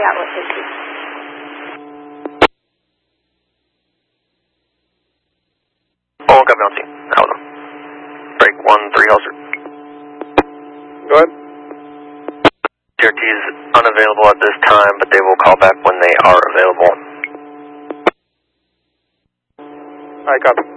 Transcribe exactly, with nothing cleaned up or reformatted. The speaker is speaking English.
outlet safety. Oh, got Mountie. Out. Break one, three, Holster. Go ahead. T R T is unavailable at this time, but they will call back when they are available. Alright, copy.